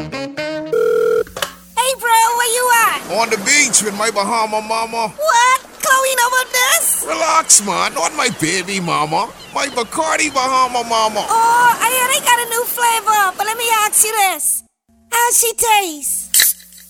Hey, bro, where you at? On the beach with my Bahama mama. What? Chloe know about this? Relax, man. Not my baby mama. My Bacardi Bahama mama. Oh, I hear they got a new flavor, but let me ask you this. How she taste?